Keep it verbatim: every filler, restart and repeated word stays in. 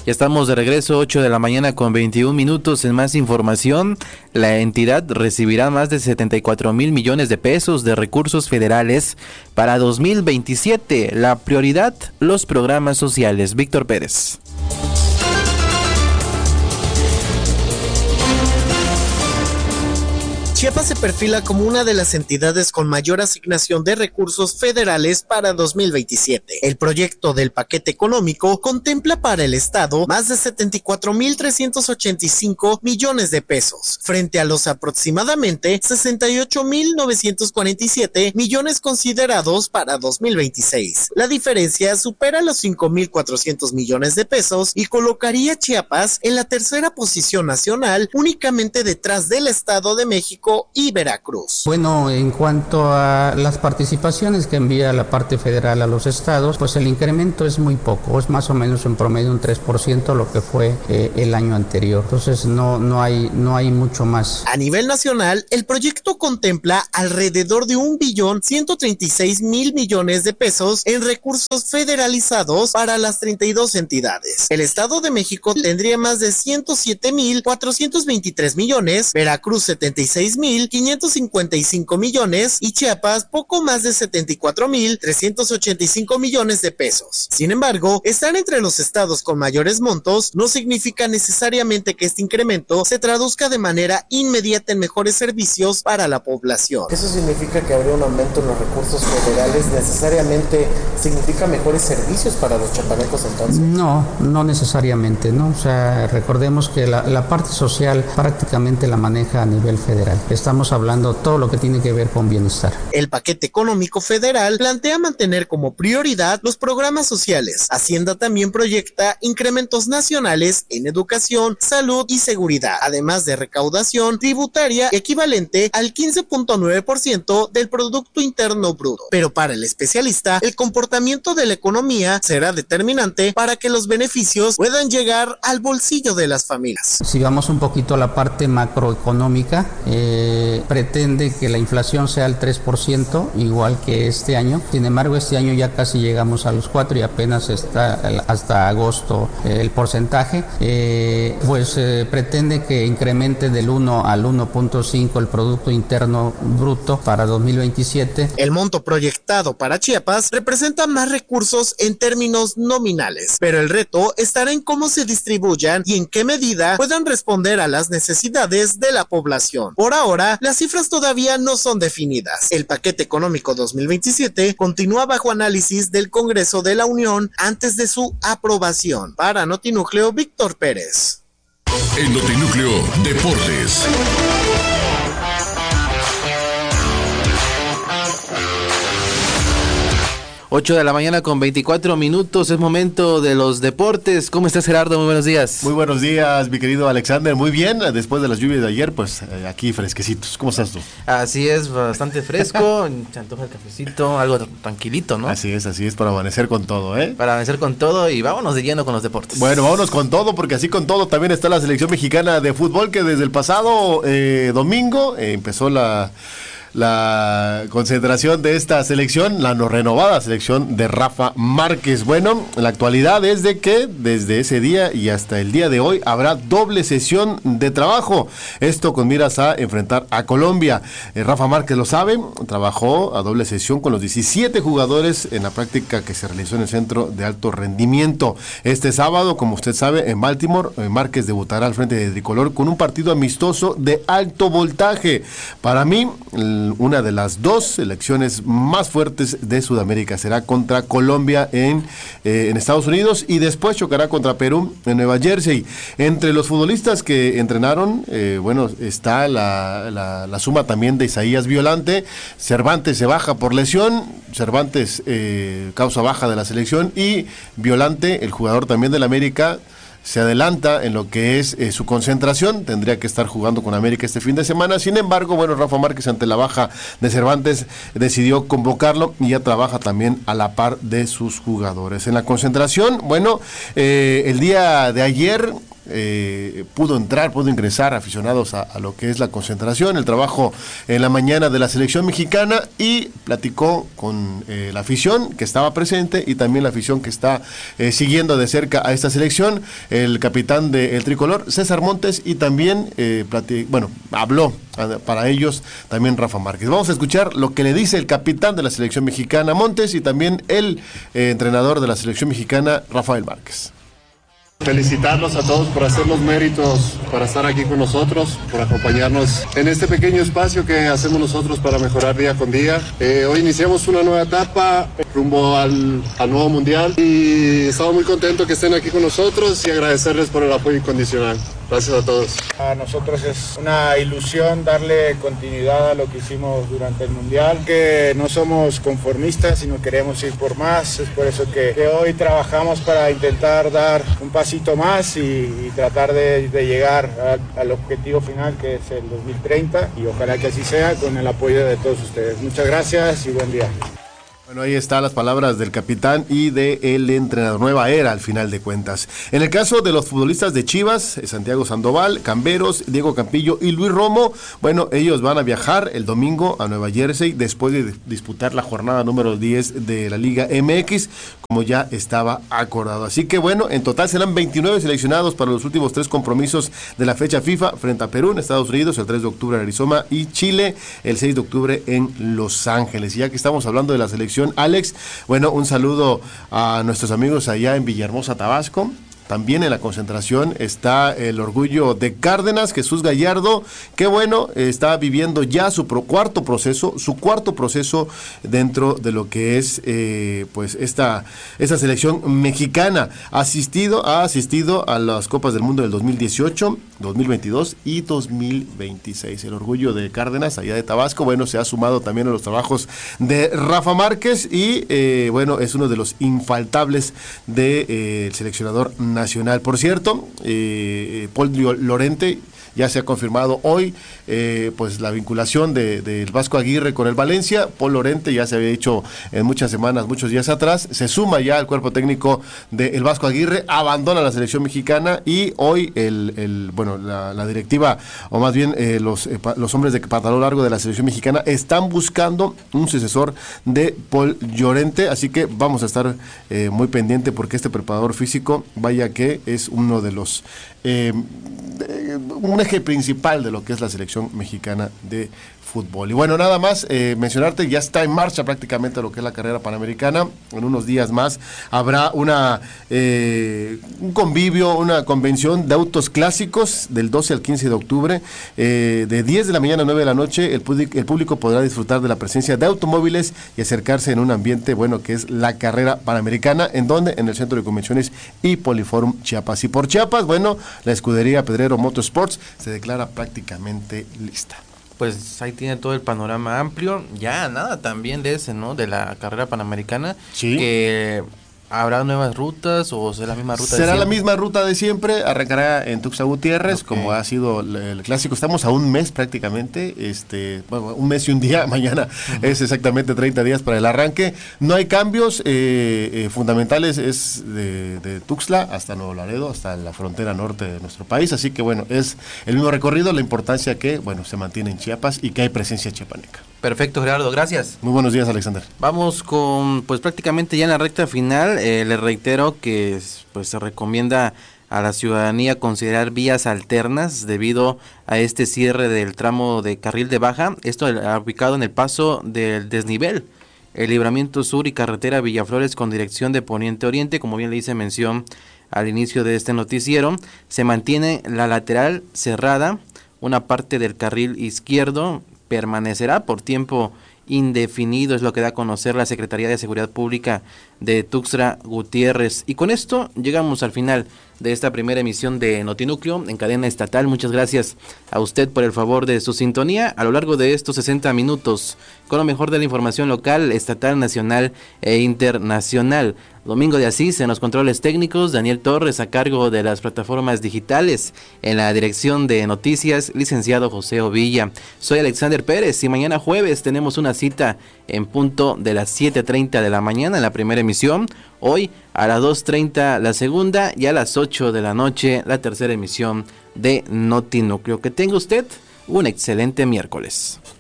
Ya estamos de regreso, ocho de la mañana con veintiún minutos. En más información, la entidad recibirá más de setenta y cuatro mil millones de pesos de recursos federales para dos mil veintisiete. La prioridad, los programas sociales. Víctor Pérez. Chiapas se perfila como una de las entidades con mayor asignación de recursos federales para dos mil veintisiete. El proyecto del paquete económico contempla para el Estado más de setenta y cuatro mil trescientos ochenta y cinco millones de pesos, frente a los aproximadamente sesenta y ocho mil novecientos cuarenta y siete millones considerados para dos mil veintiséis. La diferencia supera los cinco mil cuatrocientos millones de pesos y colocaría a Chiapas en la tercera posición nacional, únicamente detrás del Estado de México y Veracruz. Bueno, en cuanto a las participaciones que envía la parte federal a los estados, pues el incremento es muy poco, es más o menos en promedio un tres por ciento lo que fue eh, el año anterior. Entonces no, no hay, no hay mucho más. A nivel nacional, el proyecto contempla alrededor de un billón ciento treinta y seis mil millones de pesos en recursos federalizados para las treinta y dos entidades. El Estado de México tendría más de ciento siete mil cuatrocientos veintitrés millones, Veracruz setenta y seis mil quinientos cincuenta y cinco millones y Chiapas poco más de setenta y cuatro mil trescientos ochenta y cinco millones de pesos. Sin embargo, estar entre los estados con mayores montos no significa necesariamente que este incremento se traduzca de manera inmediata en mejores servicios para la población. ¿Eso significa que habría un aumento en los recursos federales? ¿Necesariamente significa mejores servicios para los chiapanecos entonces? No, no necesariamente, ¿no? O sea, recordemos que la, la parte social prácticamente la maneja a nivel federal. Estamos hablando todo lo que tiene que ver con bienestar. El paquete económico federal plantea mantener como prioridad los programas sociales. Hacienda también proyecta incrementos nacionales en educación, salud y seguridad, además de recaudación tributaria equivalente al quince punto nueve por ciento del Producto Interno Bruto. Pero para el especialista, el comportamiento de la economía será determinante para que los beneficios puedan llegar al bolsillo de las familias. Si vamos un poquito a la parte macroeconómica, eh, pretende que la inflación sea el tres por ciento, igual que este año. Sin embargo, este año ya casi llegamos a los cuatro y apenas está hasta agosto eh, el porcentaje. Eh, pues eh, pretende que incremente del uno al uno punto cinco el Producto Interno Bruto para dos mil veintisiete. El monto proyectado para Chiapas representa más recursos en términos nominales, pero el reto estará en cómo se distribuyan y en qué medida puedan responder a las necesidades de la población. Por ahora, las cifras todavía no son definidas. El paquete económico dos mil veintisiete continúa bajo análisis del Congreso de la Unión antes de su aprobación. Para Notinúcleo, Víctor Pérez. En Notinúcleo Deportes. ocho de la mañana con veinticuatro minutos, es momento de los deportes. ¿Cómo estás, Gerardo? Muy buenos días. Muy buenos días, mi querido Alexander. Muy bien, después de las lluvias de ayer, pues eh, aquí fresquecitos. ¿Cómo estás tú? Así es, bastante fresco, se antoja el cafecito, algo tranquilito, ¿no? Así es, así es, para amanecer con todo, ¿eh? Para amanecer con todo y vámonos de lleno con los deportes. Bueno, vámonos con todo, porque así con todo también está la selección mexicana de fútbol, que desde el pasado eh, domingo eh, empezó la... la concentración de esta selección, la no renovada selección de Rafa Márquez. Bueno, la actualidad es de que desde ese día y hasta el día de hoy habrá doble sesión de trabajo. Esto con miras a enfrentar a Colombia. Eh, Rafa Márquez lo sabe, trabajó a doble sesión con los diecisiete jugadores en la práctica que se realizó en el Centro de Alto Rendimiento. Este sábado, como usted sabe, en Baltimore, eh, Márquez debutará al frente de Tricolor con un partido amistoso de alto voltaje. Para mí, el una de las dos selecciones más fuertes de Sudamérica será contra Colombia en, eh, en Estados Unidos y después chocará contra Perú en Nueva Jersey. Entre los futbolistas que entrenaron, eh, bueno, está la, la, la suma también de Isaías Violante. Cervantes se baja por lesión, Cervantes eh, causa baja de la selección y Violante, el jugador también del América, se adelanta en lo que es eh, su concentración, tendría que estar jugando con América este fin de semana. Sin embargo, bueno, Rafa Márquez, ante la baja de Cervantes, decidió convocarlo y ya trabaja también a la par de sus jugadores. En la concentración, bueno, eh, el día de ayer eh, pudo entrar, pudo ingresar aficionados a, a lo que es la concentración, el trabajo en la mañana de la selección mexicana, y platicó con eh, la afición que estaba presente y también la afición que está eh, siguiendo de cerca a esta selección, el capitán del tricolor, César Montes, y también, eh, platic- bueno, habló para ellos también Rafa Márquez. Vamos a escuchar lo que le dice el capitán de la selección mexicana, Montes, y también el eh, entrenador de la selección mexicana, Rafael Márquez. Felicitarlos a todos por hacer los méritos, para estar aquí con nosotros, por acompañarnos en este pequeño espacio que hacemos nosotros para mejorar día con día. Eh, hoy iniciamos una nueva etapa rumbo al, al nuevo mundial y estamos muy contentos que estén aquí con nosotros y agradecerles por el apoyo incondicional. Gracias a todos. A nosotros es una ilusión darle continuidad a lo que hicimos durante el Mundial, que no somos conformistas, sino queremos ir por más. Es por eso que, que hoy trabajamos para intentar dar un pasito más y, y tratar de, de llegar a, al objetivo final, que es el dos mil treinta, y ojalá que así sea con el apoyo de todos ustedes. Muchas gracias y buen día. Bueno, ahí están las palabras del capitán y del entrenador. Nueva era, al final de cuentas. En el caso de los futbolistas de Chivas, Santiago Sandoval, Camberos, Diego Campillo y Luis Romo, bueno, ellos van a viajar el domingo a Nueva Jersey después de disputar la jornada número diez de la Liga M X, como ya estaba acordado. Así que bueno, en total serán veintinueve seleccionados para los últimos tres compromisos de la fecha FIFA frente a Perú en Estados Unidos, el tres de octubre en Arizona, y Chile el seis de octubre en Los Ángeles. Y ya que estamos hablando de la selección, Alex, bueno, un saludo a nuestros amigos allá en Villahermosa, Tabasco. También en la concentración está el orgullo de Cárdenas, Jesús Gallardo, que bueno, está viviendo ya su pro, cuarto proceso, su cuarto proceso dentro de lo que es eh, pues esta, esta selección mexicana. Asistido, ha asistido a las Copas del Mundo del dos mil dieciocho, dos mil veintidós y dos mil veintiséis. El orgullo de Cárdenas, allá de Tabasco, bueno, se ha sumado también a los trabajos de Rafa Márquez y eh, bueno, es uno de los infaltables del de, eh, seleccionador nacional. Por cierto, eh, Paul Lorente ya se ha confirmado hoy eh, pues la vinculación del de, de Vasco Aguirre con el Valencia. Paul Lorente ya se había dicho en muchas semanas, muchos días atrás, se suma ya al cuerpo técnico del Vasco Aguirre, abandona la selección mexicana y hoy el, el bueno la, la directiva, o más bien eh, los, eh, los hombres de pantalón largo de la selección mexicana están buscando un sucesor de Paul Llorente, así que vamos a estar eh, muy pendiente porque este preparador físico, vaya que es uno de los eh, un eje principal de lo que es la selección mexicana de fútbol. Y bueno, nada más eh, mencionarte, ya está en marcha prácticamente lo que es la carrera panamericana. En unos días más habrá una eh, un convivio, una convención de autos clásicos del doce al quince de octubre, eh, de diez de la mañana a nueve de la noche. El, el público podrá disfrutar de la presencia de automóviles y acercarse en un ambiente bueno que es la carrera panamericana, en donde en el Centro de Convenciones y Poliforum Chiapas. Y por Chiapas, bueno, la escudería Pedrero Motorsports se declara prácticamente lista. Pues ahí tiene todo el panorama amplio, ya nada también de ese, ¿no? De la carrera panamericana, sí. Que ¿habrá nuevas rutas o será la misma ruta? Será la misma ruta de siempre, arrancará en Tuxtla Gutiérrez, okay, como ha sido el, el clásico. Estamos a un mes prácticamente, este, bueno, un mes y un día, mañana uh-huh. es exactamente treinta días para el arranque. No hay cambios eh, eh, fundamentales, es de, de Tuxtla hasta Nuevo Laredo, hasta la frontera norte de nuestro país, así que bueno, es el mismo recorrido, la importancia que, bueno, se mantiene en Chiapas y que hay presencia chiapaneca. Perfecto, Gerardo, gracias. Muy buenos días, Alexander. Vamos con, pues prácticamente ya en la recta final, eh, les reitero que pues se recomienda a la ciudadanía considerar vías alternas debido a este cierre del tramo de carril de baja, esto ubicado en el paso del desnivel, el Libramiento Sur y carretera Villaflores con dirección de poniente-oriente, como bien le hice mención al inicio de este noticiero, se mantiene la lateral cerrada, una parte del carril izquierdo permanecerá por tiempo indefinido, es lo que da a conocer la Secretaría de Seguridad Pública de Tuxtla Gutiérrez. Y con esto llegamos al final de esta primera emisión de Notinúcleo en cadena estatal. Muchas gracias a usted por el favor de su sintonía a lo largo de estos sesenta minutos con lo mejor de la información local, estatal, nacional e internacional. Domingo de Asís en los controles técnicos, Daniel Torres a cargo de las plataformas digitales, en la dirección de noticias, licenciado José Ovilla. Soy Alexander Pérez y mañana jueves tenemos una cita en punto de las siete treinta de la mañana en la primera emisión, hoy a las dos treinta la segunda y a las ocho de la noche la tercera emisión de Notinúcleo. Que tenga usted un excelente miércoles.